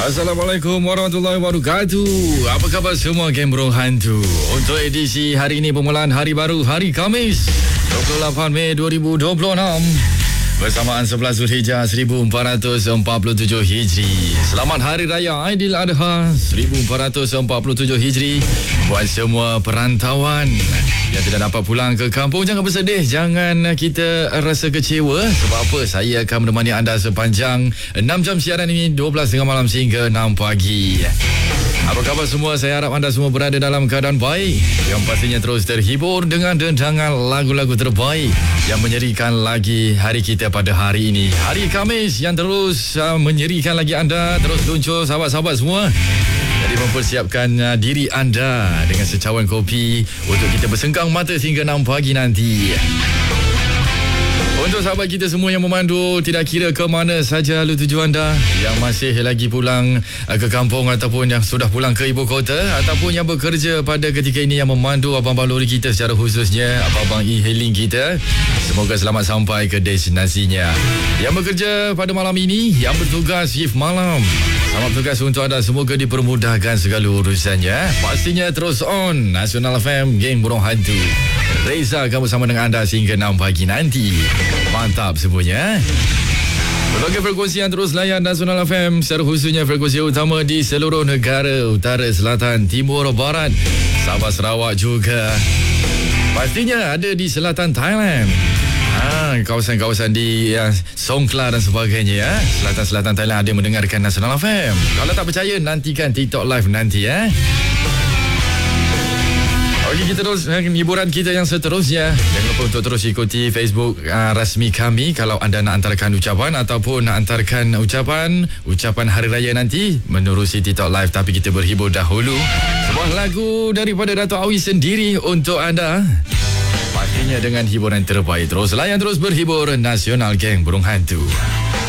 Assalamualaikum warahmatullahi wabarakatuh. Apa khabar semua geng Burung Hantu? Untuk edisi hari ini permulaan hari baru, hari Khamis 28 Mei 2026 bersamaan 11 Zulhijjah 1447 Hijri. Selamat Hari Raya Aidiladha 1447 Hijri buat semua perantauan yang tidak dapat pulang ke kampung. Jangan bersedih, jangan kita rasa kecewa. Sebab apa? Saya akan menemani anda sepanjang 6 jam siaran ini, 12 tengah malam sehingga 6 pagi. Apa khabar semua? Saya harap anda semua berada dalam keadaan baik, yang pastinya terus terhibur dengan dendangan lagu-lagu terbaik yang menyerikan lagi hari kita pada hari ini. Hari Khamis yang terus menyerikan lagi anda, terus luncur sahabat-sahabat semua. Jadi mempersiapkan diri anda dengan secawan kopi untuk kita bersengkang mata hingga 6 pagi nanti. Untuk sahabat kita semua yang memandu, tidak kira ke mana saja lalu tuju anda, yang masih lagi pulang ke kampung ataupun yang sudah pulang ke ibu kota, ataupun yang bekerja pada ketika ini, yang memandu abang-abang lori kita secara khususnya, abang-abang e-hailing kita, semoga selamat sampai ke destinasinya. Yang bekerja pada malam ini, yang bertugas shift malam, selamat bertugas untuk anda, semoga dipermudahkan segala urusannya. Pastinya terus on Nasional FM, geng Burung Hantu. Reza akan bersama dengan anda sehingga 6 pagi nanti. Mantap semuanya. Berbagai frekuensi yang terus layan Nasional FM, secara khususnya frekuensi utama di seluruh negara utara, selatan, timur, barat, Sabah, Sarawak juga. Pastinya ada di selatan Thailand. Kawasan-kawasan di Songkla dan sebagainya ya. Selatan-selatan Thailand ada mendengarkan Nasional FM. Kalau tak percaya, nantikan TikTok live nanti ya. Okey, kita terus hiburan kita yang seterusnya. Jangan lupa untuk terus ikuti Facebook rasmi kami kalau anda nak antarkan ucapan ataupun nak antarkan ucapan hari raya nanti menerusi TikTok live. Tapi kita berhibur dahulu. Sebuah lagu daripada Dato' Awi sendiri untuk anda. Pastinya dengan hiburan terbaik. Terus layan, terus berhibur. Nasional Geng Burung Hantu.